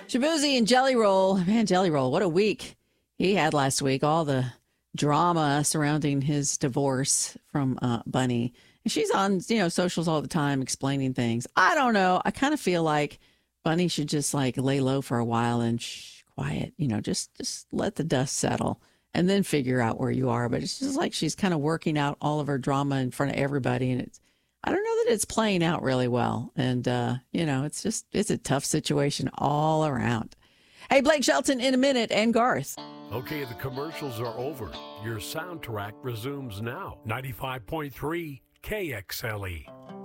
Shabuzi and Jelly Roll. Man, Jelly Roll, what a week he had last week. All the drama surrounding his divorce from Bunny. And she's on, socials all the time explaining things. I don't know. I kind of feel like Bunny should just like lay low for a while and quiet, just let the dust settle and then figure out where you are. But it's just like she's kind of working out all of her drama in front of everybody. And I don't know that it's playing out really well. And, it's a tough situation all around. Hey, Blake Shelton in a minute and Garth. Okay, the commercials are over. Your soundtrack resumes now. 95.3 KXLE.